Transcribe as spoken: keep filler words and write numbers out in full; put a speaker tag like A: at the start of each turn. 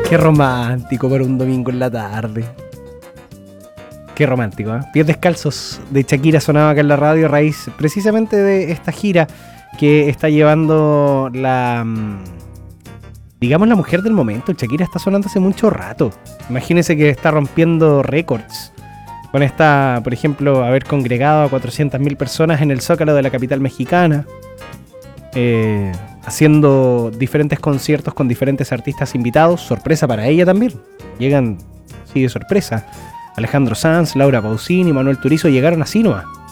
A: Qué romántico para un domingo en la tarde. Qué romántico, ¿eh? Pies descalzos de Shakira sonaba acá en la radio a raíz precisamente de esta gira que está llevando la... digamos la mujer del momento. Shakira está sonando hace mucho rato. Imagínense que está rompiendo récords. Con esta, por ejemplo, haber congregado a cuatrocientas mil personas en el Zócalo de la capital mexicana. Eh, haciendo diferentes conciertos con diferentes artistas invitados. Sorpresa para ella también. Llegan, sí, de sorpresa. Alejandro Sanz, Laura Pausini, Manuel Turizo llegaron así nomás.